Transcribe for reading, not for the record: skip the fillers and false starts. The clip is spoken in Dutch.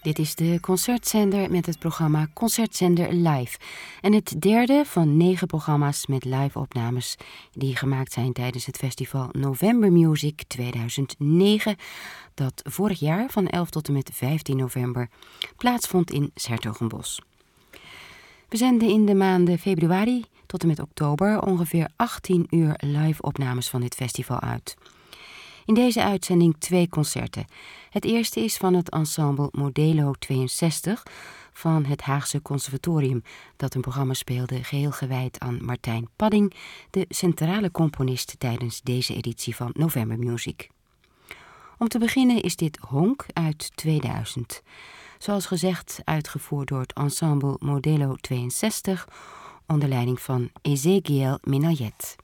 Dit is de Concertzender met het programma Concertzender Live. En het derde van 9 programma's met live-opnames die gemaakt zijn tijdens het festival November Music 2009, dat vorig jaar van 11 tot en met 15 november plaatsvond in 's-Hertogenbosch. We zenden in de maanden februari tot en met oktober ongeveer 18 uur live-opnames van dit festival uit. In deze uitzending 2 concerten. Het eerste is van het ensemble Modelo 62 van het Haagse Conservatorium, dat een programma speelde geheel gewijd aan Martijn Padding, de centrale componist tijdens deze editie van November Music. Om te beginnen is dit Honk uit 2000. Zoals gezegd uitgevoerd door het ensemble Modelo 62 onder leiding van Ezequiel Minayet.